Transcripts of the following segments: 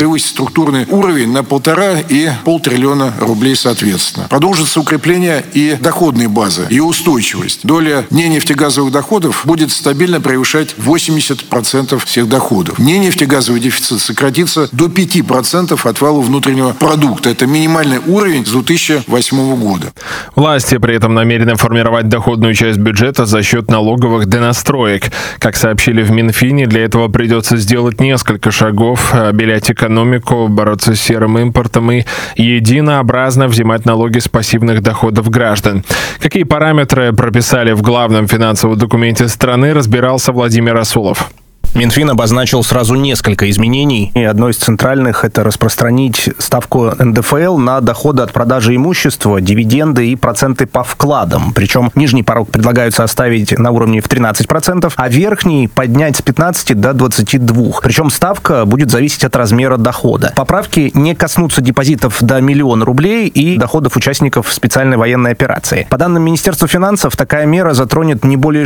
превысить структурный уровень на 1,5 и 500 триллиона рублей соответственно. Продолжится укрепление и доходной базы, ее устойчивость. Доля ненефтегазовых доходов будет стабильно превышать 80% всех доходов. Ненефтегазовый дефицит сократится до 5% от валового внутреннего продукта. Это минимальный уровень с 2008 года. Власти при этом намерены формировать доходную часть бюджета за счет налоговых донастроек. Как сообщили в Минфине, для этого придется сделать несколько шагов: обелять экономику, бороться с серым импортом и единообразно взимать налоги с пассивных доходов граждан. Какие параметры прописали в главном финансовом документе страны, разбирался Владимир Расулов. Минфин обозначил сразу несколько изменений. И одно из центральных – это распространить ставку НДФЛ на доходы от продажи имущества, дивиденды и проценты по вкладам. Причем нижний порог предлагается оставить на уровне в 13%, а верхний поднять с 15 до 22%. Причем ставка будет зависеть от размера дохода. Поправки не коснутся депозитов до 1 000 000 рублей и доходов участников специальной военной операции. По данным Министерства финансов, такая мера затронет не более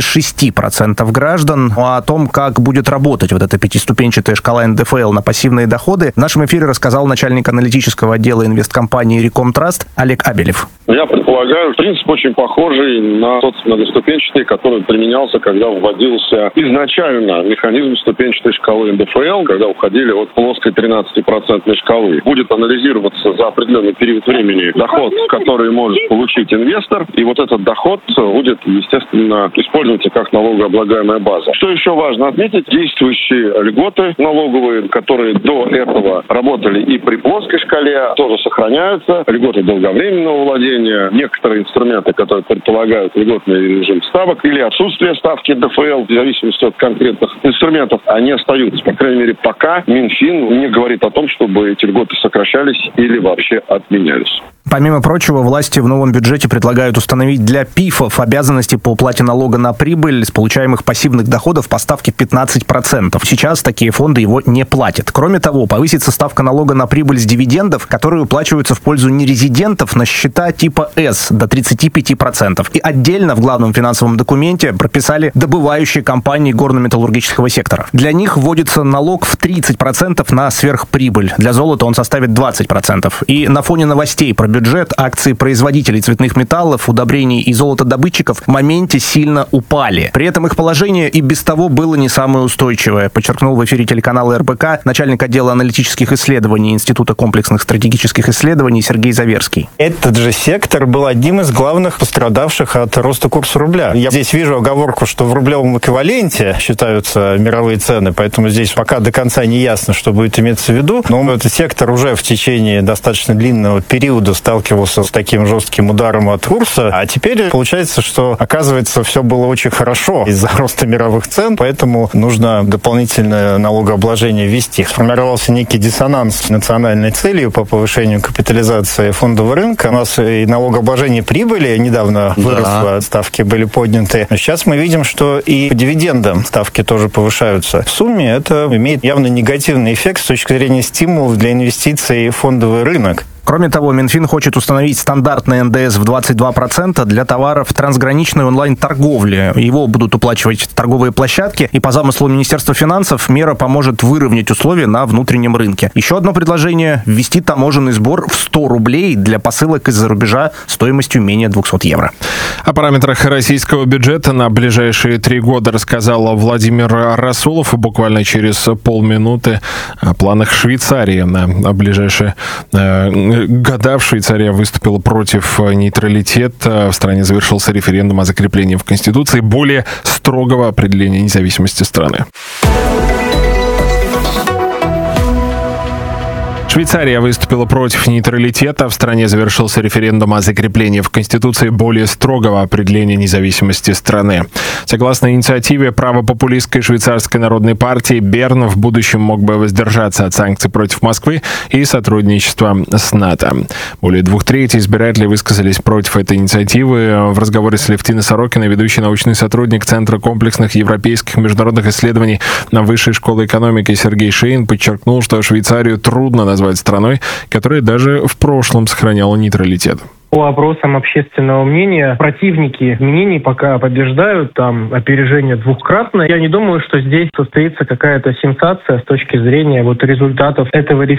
6% граждан. А о том, как будет работать вот эта пятиступенчатая шкала НДФЛ на пассивные доходы, в нашем эфире рассказал начальник аналитического отдела инвесткомпании Рекомтраст Олег Абелев. Я предполагаю, принцип очень похожий на тот многоступенчатый, который применялся, когда вводился изначально механизм ступенчатой шкалы НДФЛ, когда уходили от плоской 13% шкалы. Будет анализироваться за определенный период времени доход, который может получить инвестор, и вот этот доход будет, естественно, использоваться как налогооблагаемая база. Что еще важно отметить? Действующие льготы налоговые, которые до этого работали и при плоской шкале, тоже сохраняются. Льготы долговременного владения, некоторые инструменты, которые предполагают льготный режим ставок или отсутствие ставки НДФЛ, в зависимости от конкретных инструментов, они остаются. По крайней мере, пока Минфин не говорит о том, чтобы эти льготы сокращались или вообще отменялись. Помимо прочего, власти в новом бюджете предлагают установить для ПИФов обязанности по уплате налога на прибыль с получаемых пассивных доходов по ставке 15%. Сейчас такие фонды его не платят. Кроме того, повысится ставка налога на прибыль с дивидендов, которые уплачиваются в пользу нерезидентов на счета типа С до 35%. И отдельно в главном финансовом документе прописали добывающие компании горно-металлургического сектора. Для них вводится налог в 30% на сверхприбыль. Для золота он составит 20%. И на фоне новостей про бюджет акции производителей цветных металлов, удобрений и золотодобытчиков в моменте сильно упали. При этом их положение и без того было не самое устойчивое, подчеркнул в эфире телеканала РБК начальник отдела аналитических исследований Института комплексных стратегических исследований Сергей Заверский. Этот же сектор был одним из главных пострадавших от роста курса рубля. Я здесь вижу оговорку, что в рублевом эквиваленте считаются мировые цены, поэтому здесь пока до конца не ясно, что будет иметься в виду. Но этот сектор уже в течение достаточно длинного периода сталкивался с таким жестким ударом от курса, а теперь получается, что, оказывается, все было очень хорошо из-за роста мировых цен, поэтому нужно дополнительное налогообложение ввести. Сформировался некий диссонанс с национальной целью по повышению капитализации фондового рынка. У нас и налогообложение прибыли недавно выросло, ставки были подняты. Но сейчас мы видим, что и по дивидендам ставки тоже повышаются. В сумме это имеет явно негативный эффект с точки зрения стимулов для инвестиций в фондовый рынок. Кроме того, Минфин хочет установить стандартный НДС в 22% для товаров трансграничной онлайн-торговли. Его будут уплачивать торговые площадки, и по замыслу Министерства финансов мера поможет выровнять условия на внутреннем рынке. Еще одно предложение – ввести таможенный сбор в 100 рублей для посылок из-за рубежа стоимостью менее 200 евро. О параметрах российского бюджета на ближайшие 3 года рассказал Владимир Расулов. Буквально через полминуты о планах Швейцарии на ближайшие года. Швейцария выступила против нейтралитета. В стране завершился референдум о закреплении в Конституции более строгого определения независимости страны. Швейцария выступила против нейтралитета. В стране завершился референдум о закреплении в Конституции более строгого определения независимости страны. Согласно инициативе правопопулистской швейцарской народной партии, Берн в будущем мог бы воздержаться от санкций против Москвы и сотрудничества с НАТО. Более 2/3 избирателей высказались против этой инициативы. В разговоре с Левтиной Сорокиной, ведущий научный сотрудник Центра комплексных европейских международных исследований на Высшей школе экономики Сергей Шейн подчеркнул, что Швейцарию трудно назвать страной, которая даже в прошлом сохраняла нейтралитет. По опросам общественного мнения, противники изменений пока побеждают, там опережение двукратное. Я не думаю, что здесь состоится какая-то сенсация с точки зрения результатов этого референдума.